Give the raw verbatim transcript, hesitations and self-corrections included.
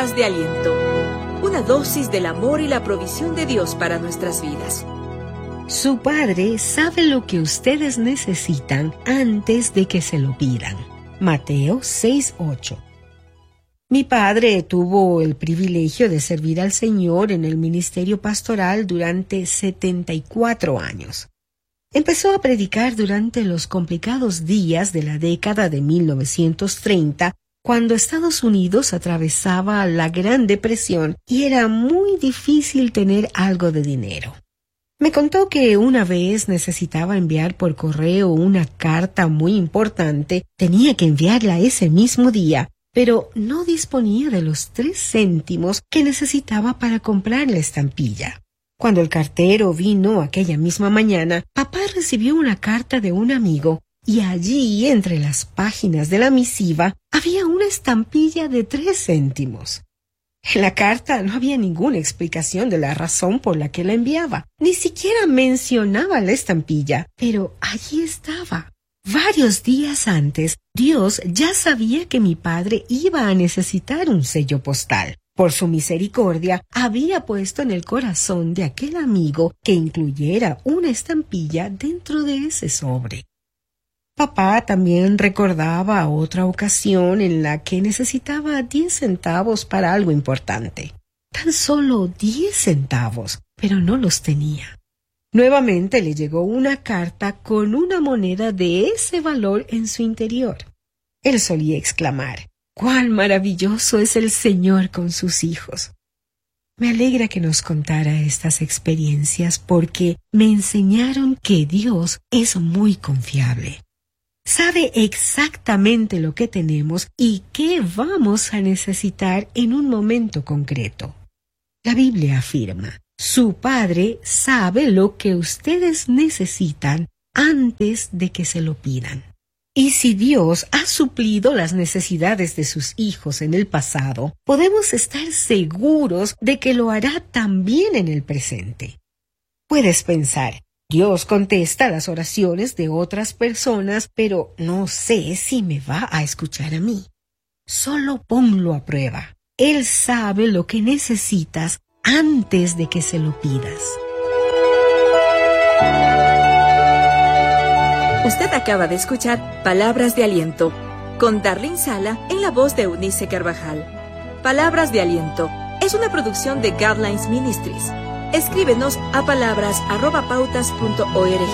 Palabras de aliento. Una dosis del amor y la provisión de Dios para nuestras vidas. Su Padre sabe lo que ustedes necesitan antes de que se lo pidan. Mateo seis ocho. Mi padre tuvo el privilegio de servir al Señor en el ministerio pastoral durante setenta y cuatro años. Empezó a predicar durante los complicados días de la década de mil novecientos treinta, cuando Estados Unidos atravesaba la Gran Depresión y era muy difícil tener algo de dinero. Me contó que una vez necesitaba enviar por correo una carta muy importante, tenía que enviarla ese mismo día, pero no disponía de los tres céntimos que necesitaba para comprar la estampilla. Cuando el cartero vino aquella misma mañana, papá recibió una carta de un amigo y allí, entre las páginas de la misiva, había una estampilla de tres céntimos. En la carta no había ninguna explicación de la razón por la que la enviaba. Ni siquiera mencionaba la estampilla, pero allí estaba. Varios días antes, Dios ya sabía que mi padre iba a necesitar un sello postal. Por su misericordia, había puesto en el corazón de aquel amigo que incluyera una estampilla dentro de ese sobre. Papá también recordaba otra ocasión en la que necesitaba diez centavos para algo importante. Tan solo diez centavos, pero no los tenía. Nuevamente le llegó una carta con una moneda de ese valor en su interior. Él solía exclamar: ¡cuán maravilloso es el Señor con sus hijos! Me alegra que nos contara estas experiencias porque me enseñaron que Dios es muy confiable. Sabe exactamente lo que tenemos y qué vamos a necesitar en un momento concreto. La Biblia afirma: su Padre sabe lo que ustedes necesitan antes de que se lo pidan. Y si Dios ha suplido las necesidades de sus hijos en el pasado, podemos estar seguros de que lo hará también en el presente. Puedes pensar: Dios contesta las oraciones de otras personas, pero no sé si me va a escuchar a mí. Solo ponlo a prueba. Él sabe lo que necesitas antes de que se lo pidas. Usted acaba de escuchar Palabras de Aliento, con Darlene Sala en la voz de Eunice Carvajal. Palabras de Aliento es una producción de Guidelines Ministries. Escríbenos a palabras arroba pautas punto org.